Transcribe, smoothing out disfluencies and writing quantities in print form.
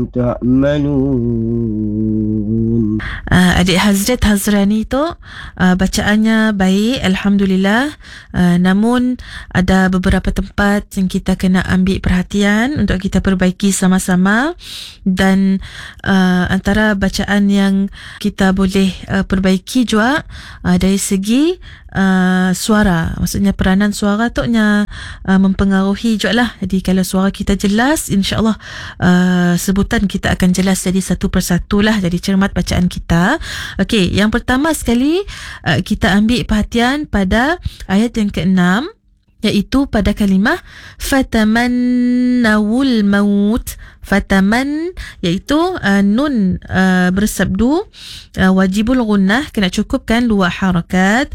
تعملون. Adik Hazrat Hazrani tu bacaannya baik, Alhamdulillah. Namun ada beberapa tempat yang kita kena ambil perhatian untuk kita perbaiki sama-sama. Dan antara bacaan yang kita boleh perbaiki juga dari segi suara. Maksudnya peranan suara tu mempengaruhi juga lah. Jadi kalau suara kita jelas, insyaAllah sebutan kita akan jelas jadi satu persatu lah. Jadi cermat bacaan kita. Okey, yang pertama sekali kita ambil perhatian pada ayat yang ke-6, iaitu pada kalimah fatamannawul maut. Fataman iaitu nun bersabdu wajibul gunnah, kena cukupkan 2 harakat.